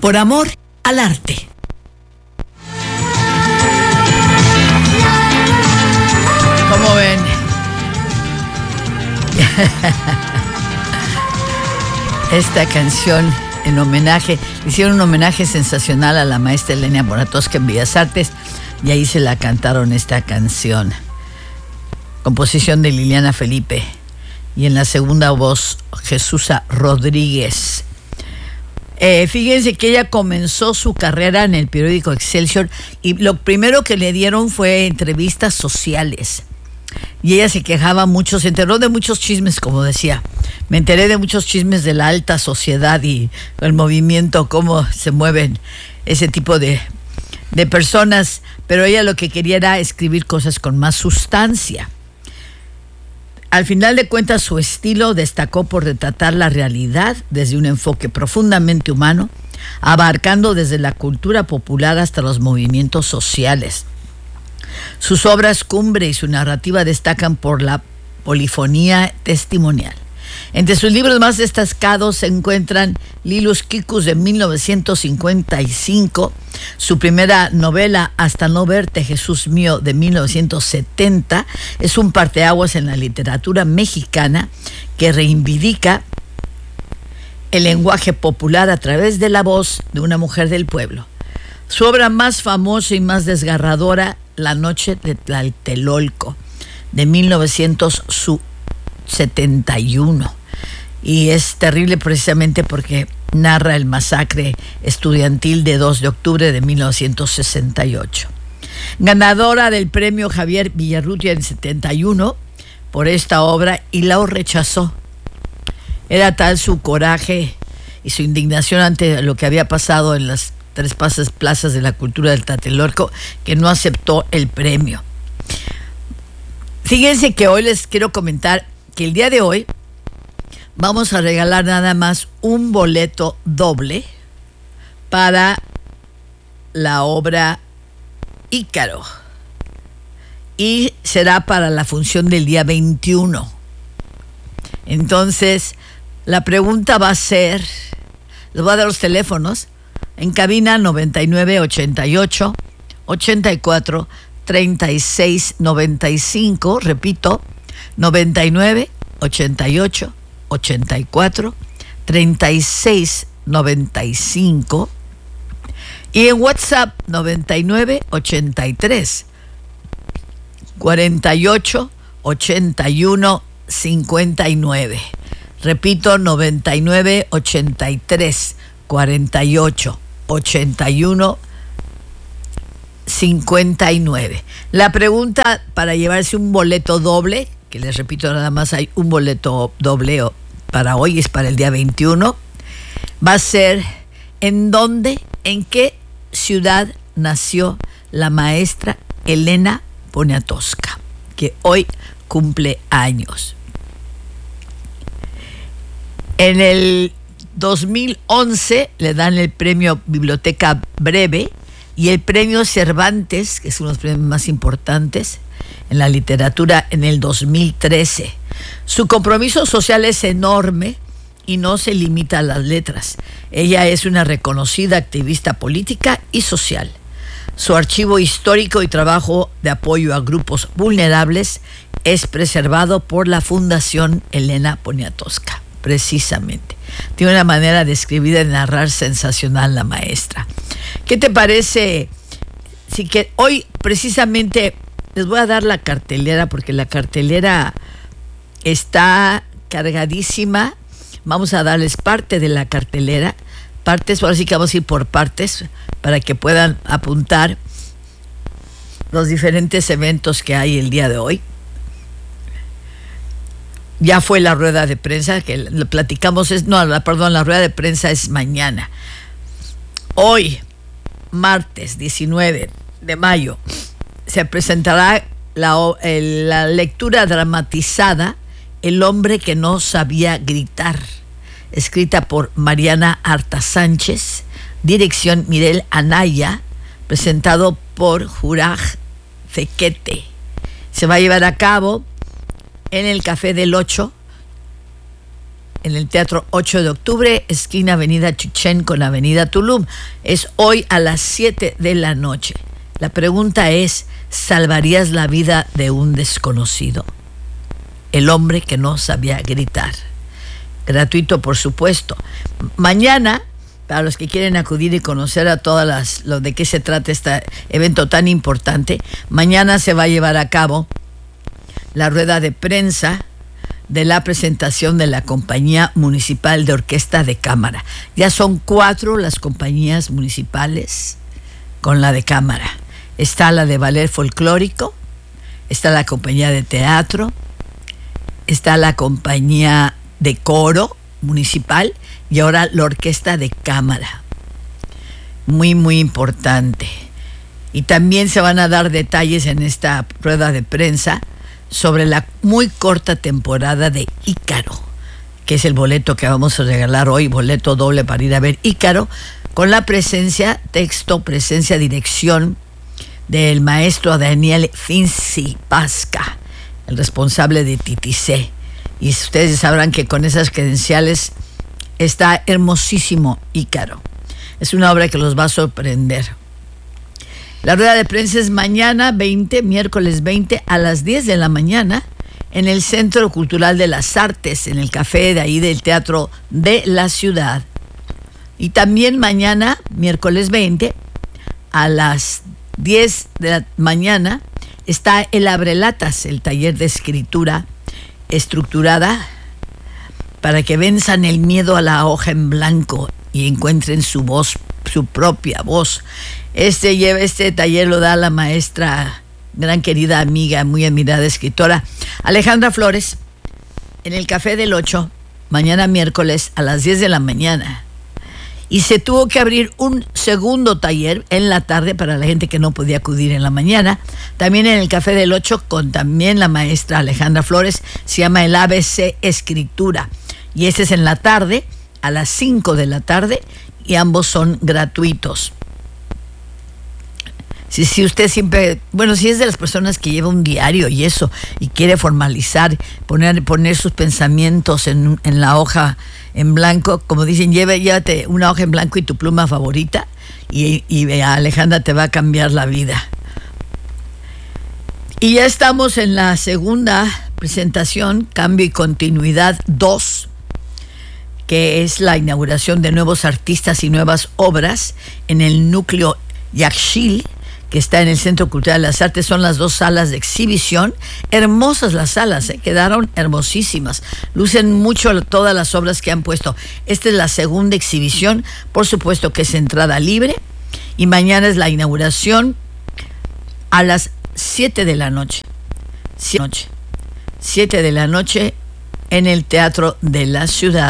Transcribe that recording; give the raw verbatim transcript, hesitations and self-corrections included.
por amor al arte. ¿Cómo ven? Esta canción en homenaje, hicieron un homenaje sensacional a la maestra Elena Poniatowska en Bellas Artes y ahí se la cantaron esta canción. Composición de Liliana Felipe y en la segunda voz Jesusa Rodríguez. Eh, fíjense que ella comenzó su carrera en el periódico Excelsior y lo primero que le dieron fue entrevistas sociales. Y ella se quejaba mucho, se enteró de muchos chismes, como decía. Me enteré de muchos chismes de la alta sociedad y el movimiento, cómo se mueven ese tipo de, de personas. Pero ella lo que quería era escribir cosas con más sustancia. Al final de cuentas, su estilo destacó por retratar la realidad desde un enfoque profundamente humano, abarcando desde la cultura popular hasta los movimientos sociales. Sus obras cumbre y su narrativa destacan por la polifonía testimonial. Entre sus libros más destacados se encuentran Lilus Kikus de mil novecientos cincuenta y cinco, su primera novela Hasta no verte, Jesús mío, de mil novecientos setenta, es un parteaguas en la literatura mexicana que reivindica el lenguaje popular a través de la voz de una mujer del pueblo. Su obra más famosa y más desgarradora, La noche de Tlatelolco, de mil novecientos setenta y uno. Y es terrible precisamente porque narra el masacre estudiantil de dos de octubre de mil novecientos sesenta y ocho. Ganadora del premio Javier Villarrutia en setenta y uno por esta obra y la rechazó. Era tal su coraje y su indignación ante lo que había pasado en las tres plazas de la cultura del Tlatelolco que no aceptó el premio. Fíjense que hoy les quiero comentar que el día de hoy vamos a regalar nada más un boleto doble para la obra Ícaro y será para la función del día veintiuno. Entonces la pregunta va a ser, les voy a dar los teléfonos en cabina noventa y nueve, ochenta y ocho, ochenta y cuatro, treinta y seis, noventa y cinco, repito, noventa y nueve, ochenta y ocho, ochenta y cuatro, treinta y seis, noventa y cinco, y en WhatsApp noventa y nueve, ochenta y tres, cuarenta y ocho, ochenta y uno, cincuenta y nueve. Repito, noventa y nueve, ochenta y tres, cuarenta y ocho, ochenta y uno, cincuenta y nueve. La pregunta para llevarse un boleto doble, que les repito, nada más hay un boleto doble para hoy, es para el día veintiuno, va a ser: ¿en dónde, en qué ciudad nació la maestra Elena Poniatowska, que hoy cumple años? En el dos mil once le dan el premio Biblioteca Breve y el premio Cervantes, que es uno de los premios más importantes en la literatura, en el dos mil trece. Su compromiso social es enorme y no se limita a las letras. Ella es una reconocida activista política y social. Su archivo histórico y trabajo de apoyo a grupos vulnerables es preservado por la Fundación Elena Poniatowska, precisamente. Tiene una manera de escribir y de narrar sensacional la maestra. ¿Qué te parece? Sí, que hoy precisamente les voy a dar la cartelera, porque la cartelera está cargadísima. Vamos a darles parte de la cartelera, partes, ahora sí que vamos a ir por partes para que puedan apuntar los diferentes eventos que hay el día de hoy. Ya fue la rueda de prensa, que lo platicamos, es, no, la, perdón, la rueda de prensa es mañana. Hoy, martes diecinueve de mayo, se presentará la, el, la lectura dramatizada El hombre que no sabía gritar, escrita por Mariana Arta Sánchez, dirección Mirel Anaya, presentado por Juraj Fequete. Se va a llevar a cabo en el Café del Ocho, en el Teatro ocho de octubre, esquina Avenida Chichén con Avenida Tulum. Es hoy a las siete de la noche. La pregunta es, ¿salvarías la vida de un desconocido? El hombre que no sabía gritar. Gratuito, por supuesto. Mañana, para los que quieren acudir y conocer a todas las, lo de qué se trata este evento tan importante, mañana se va a llevar a cabo la rueda de prensa de la presentación de la Compañía Municipal de Orquesta de Cámara. Ya son cuatro las compañías municipales con la de cámara. Está la de ballet folclórico, está la compañía de teatro, está la compañía de coro municipal y ahora la orquesta de cámara. Muy, muy importante. Y también se van a dar detalles en esta rueda de prensa sobre la muy corta temporada de Ícaro, que es el boleto que vamos a regalar hoy, boleto doble para ir a ver Ícaro, con la presencia, texto, presencia, dirección del maestro Daniel Finzi Pasca, el responsable de Titicé. Y ustedes sabrán que con esas credenciales está hermosísimo Ícaro. Es una obra que los va a sorprender. La rueda de prensa es mañana veinte, miércoles veinte a las diez de la mañana en el Centro Cultural de las Artes, en el café de ahí del Teatro de la Ciudad. Y también mañana, miércoles veinte, a las diez de la mañana, está el Abrelatas, el taller de escritura estructurada para que venzan el miedo a la hoja en blanco y encuentren su voz, su propia voz. Este, lleva, este taller lo da la maestra, gran querida amiga, muy admirada escritora, Alejandra Flores, en el Café del ocho, mañana miércoles a las diez de la mañana. Y se tuvo que abrir un segundo taller en la tarde para la gente que no podía acudir en la mañana. También en el Café del ocho, con también la maestra Alejandra Flores, se llama el A B C Escritura. Y este es en la tarde, a las cinco de la tarde, y ambos son gratuitos. Si, si usted siempre, bueno, si es de las personas que lleva un diario y eso, y quiere formalizar, poner, poner sus pensamientos en, en la hoja en blanco, como dicen, lleve, llévate una hoja en blanco y tu pluma favorita, y, y Alejandra te va a cambiar la vida. Y ya estamos en la segunda presentación, Cambio y Continuidad dos, que es la inauguración de nuevos artistas y nuevas obras en el núcleo Yaxchil, que está en el Centro Cultural de las Artes. Son las dos salas de exhibición. Hermosas las salas, ¿eh? Quedaron hermosísimas. Lucen mucho todas las obras que han puesto. Esta es la segunda exhibición, por supuesto que es entrada libre. Y mañana es la inauguración a las siete de la noche. siete de la noche en el Teatro de la Ciudad.